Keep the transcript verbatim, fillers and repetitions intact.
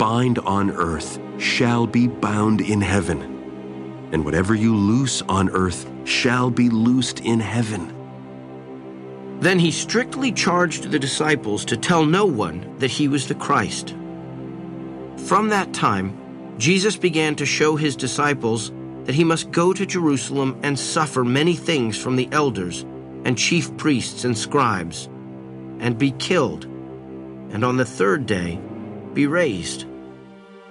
bind on earth shall be bound in heaven, and whatever you loose on earth shall be loosed in heaven." Then he strictly charged the disciples to tell no one that he was the Christ. From that time, Jesus began to show his disciples that he must go to Jerusalem and suffer many things from the elders and chief priests and scribes, and be killed, and on the third day be raised.